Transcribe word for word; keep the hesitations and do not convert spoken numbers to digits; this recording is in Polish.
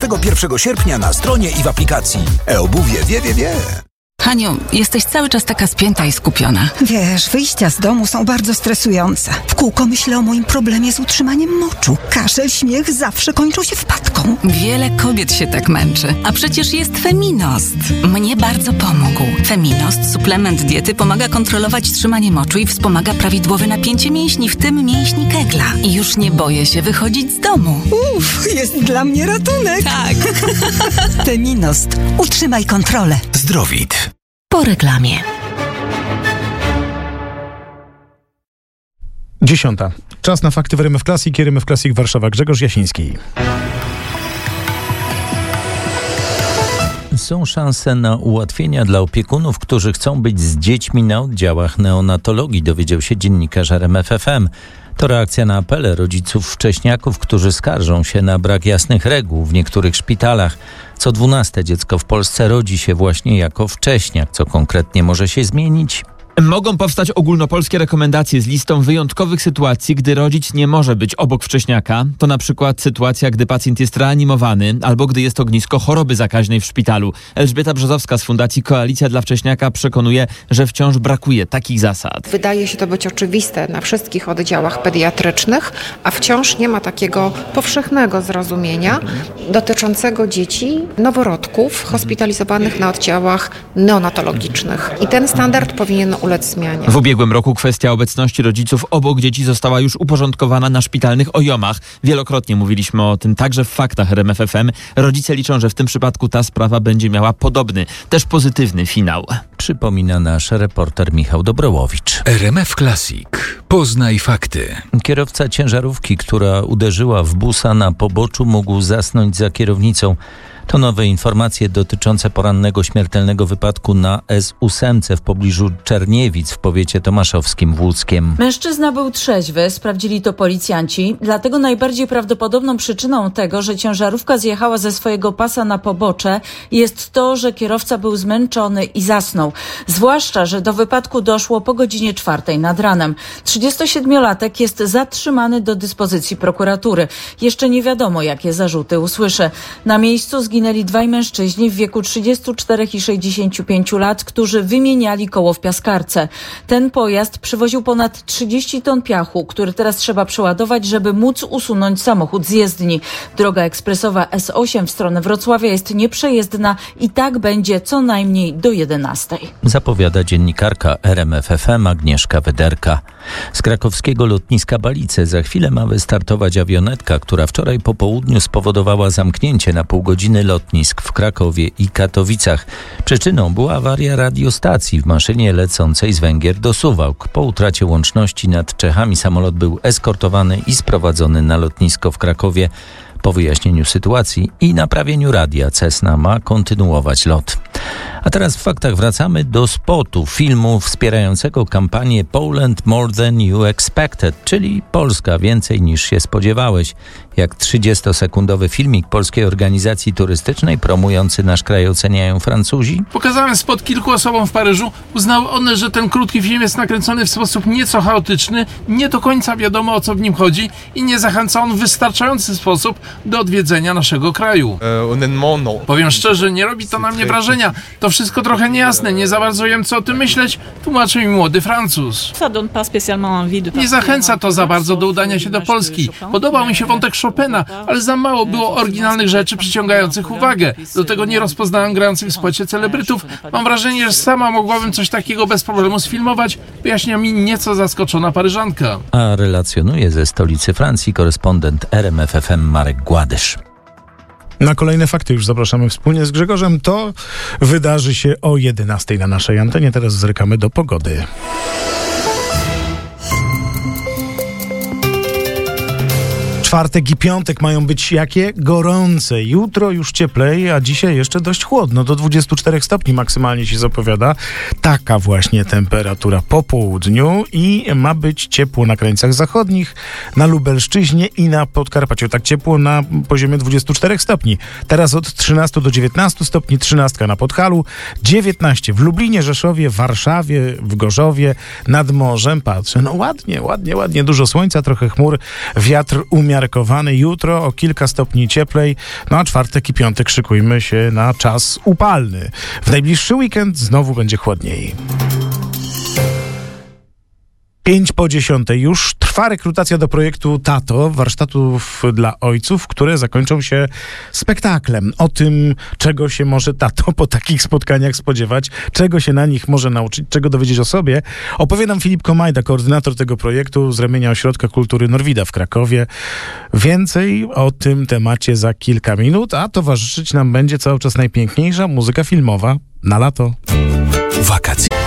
dwudziestego pierwszego sierpnia na stronie i w aplikacji. E-obuwie wie, wie, wie. Haniu, jesteś cały czas taka spięta i skupiona. Wiesz, wyjścia z domu są bardzo stresujące. W kółko myślę o moim problemie z utrzymaniem moczu. Kaszel, śmiech zawsze kończą się wpadką. Wiele kobiet się tak męczy. A przecież jest Feminost. Mnie bardzo pomógł. Feminost, suplement diety, pomaga kontrolować trzymanie moczu i wspomaga prawidłowe napięcie mięśni, w tym mięśni kegla. I już nie boję się wychodzić z domu. Uff, jest dla mnie ratunek. Tak. Feminost. Utrzymaj kontrolę. Zdrowit. Po reklamie. Dziesiąta. Czas na fakty w R M F Classic. R M F Classic Warszawa. Grzegorz Jasiński. Są szanse na ułatwienia dla opiekunów, którzy chcą być z dziećmi na oddziałach neonatologii, dowiedział się dziennikarz R M F F M. To reakcja na apele rodziców wcześniaków, którzy skarżą się na brak jasnych reguł w niektórych szpitalach. Co dwunaste dziecko w Polsce rodzi się właśnie jako wcześniak. Co konkretnie może się zmienić? Mogą powstać ogólnopolskie rekomendacje z listą wyjątkowych sytuacji, gdy rodzic nie może być obok wcześniaka. To na przykład sytuacja, gdy pacjent jest reanimowany albo gdy jest ognisko choroby zakaźnej w szpitalu. Elżbieta Brzozowska z Fundacji Koalicja dla Wcześniaka przekonuje, że wciąż brakuje takich zasad. Wydaje się to być oczywiste na wszystkich oddziałach pediatrycznych, a wciąż nie ma takiego powszechnego zrozumienia dotyczącego dzieci, noworodków hospitalizowanych na oddziałach neonatologicznych. I ten standard powinien ulec zmianie. W ubiegłym roku kwestia obecności rodziców obok dzieci została już uporządkowana na szpitalnych O J O M-ach. Wielokrotnie mówiliśmy o tym także w faktach R M F F M. Rodzice liczą, że w tym przypadku ta sprawa będzie miała podobny, też pozytywny finał. Przypomina nasz reporter Michał Dobrołowicz. R M F Classic. Poznaj fakty. Kierowca ciężarówki, która uderzyła w busa na poboczu, mógł zasnąć za kierownicą. To nowe informacje dotyczące porannego śmiertelnego wypadku na S osiem w pobliżu Czerniewic w powiecie tomaszowskim w Łódzkiem. Mężczyzna był trzeźwy, sprawdzili to policjanci. Dlatego najbardziej prawdopodobną przyczyną tego, że ciężarówka zjechała ze swojego pasa na pobocze, jest to, że kierowca był zmęczony i zasnął. Zwłaszcza, że do wypadku doszło po godzinie czwartej nad ranem. trzydziestosiedmiolatek jest zatrzymany do dyspozycji prokuratury. Jeszcze nie wiadomo, jakie zarzuty usłyszy. Na miejscu zginęli Zginęli dwaj mężczyźni w wieku trzydziestu czterech i sześćdziesięciu pięciu lat, którzy wymieniali koło w Piaskarce. Ten pojazd przywoził ponad trzydzieści ton piachu, który teraz trzeba przeładować, żeby móc usunąć samochód z jezdni. Droga ekspresowa S osiem w stronę Wrocławia jest nieprzejezdna i tak będzie co najmniej do jedenastej. Zapowiada dziennikarka R M F F M Agnieszka Wyderka. Z krakowskiego lotniska Balice za chwilę ma wystartować awionetka, która wczoraj po południu spowodowała zamknięcie na pół godziny lotnisk w Krakowie i Katowicach. Przyczyną była awaria radiostacji w maszynie lecącej z Węgier do Suwałk. Po utracie łączności nad Czechami samolot był eskortowany i sprowadzony na lotnisko w Krakowie. Po wyjaśnieniu sytuacji i naprawieniu radia Cessna ma kontynuować lot. A teraz w faktach wracamy do spotu filmu wspierającego kampanię Poland More Than You Expected, czyli Polska więcej niż się spodziewałeś. Jak trzydziestosekundowy filmik polskiej organizacji turystycznej promujący nasz kraj oceniają Francuzi. Pokazałem spot kilku osobom w Paryżu. Uznały one, że ten krótki film jest nakręcony w sposób nieco chaotyczny, nie do końca wiadomo, o co w nim chodzi i nie zachęca on w wystarczający sposób do odwiedzenia naszego kraju. Powiem szczerze, nie robi to na mnie wrażenia. To wszystko trochę niejasne, nie za bardzo wiem, co o tym myśleć, tłumaczy mi młody Francuz. Nie zachęca to za bardzo do udania się do Polski. Podobał mi się wątek Chopina, ale za mało było oryginalnych rzeczy przyciągających uwagę. Do tego nie rozpoznałem grających w spocie celebrytów. Mam wrażenie, że sama mogłabym coś takiego bez problemu sfilmować, wyjaśnia mi nieco zaskoczona Paryżanka. A relacjonuje ze stolicy Francji korespondent R M F F M Marek Gładysz. Na kolejne fakty już zapraszamy wspólnie z Grzegorzem. To wydarzy się o jedenastej na naszej antenie. Teraz zerkamy do pogody. Czwartek i piątek mają być jakie? Gorące. Jutro już cieplej, a dzisiaj jeszcze dość chłodno. Do dwudziestu czterech stopni maksymalnie się zapowiada. Taka właśnie temperatura po południu i ma być ciepło na krańcach zachodnich, na Lubelszczyźnie i na Podkarpaciu. Tak ciepło na poziomie dwudziestu czterech stopni. Teraz od trzynastu do dziewiętnastu stopni, trzynastka na Podhalu, dziewiętnaście w Lublinie, Rzeszowie, Warszawie, w Gorzowie, nad morzem. Patrzę, no ładnie, ładnie, ładnie. Dużo słońca, trochę chmur, wiatr umiarkowany. umiarkowany. Jutro o kilka stopni cieplej, no a czwartek i piątek szykujmy się na czas upalny. W najbliższy weekend znowu będzie chłodniej. Pięć po dziesiątej już trwa rekrutacja do projektu Tato, warsztatów dla ojców, które zakończą się spektaklem. O tym, czego się może tato po takich spotkaniach spodziewać, czego się na nich może nauczyć, czego dowiedzieć o sobie, opowie nam Filip Komajda, koordynator tego projektu z ramienia Ośrodka Kultury Norwida w Krakowie. Więcej o tym temacie za kilka minut, a towarzyszyć nam będzie cały czas najpiękniejsza muzyka filmowa na lato. Wakacje.